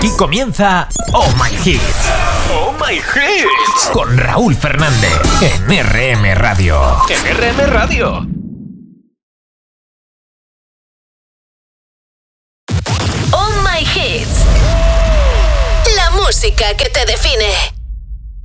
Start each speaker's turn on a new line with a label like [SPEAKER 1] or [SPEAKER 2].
[SPEAKER 1] Aquí comienza Oh My Hits.
[SPEAKER 2] Oh My Hits.
[SPEAKER 1] Con Raúl Fernández en RM Radio.
[SPEAKER 2] En RM Radio.
[SPEAKER 3] Oh My Hits. La música que te define.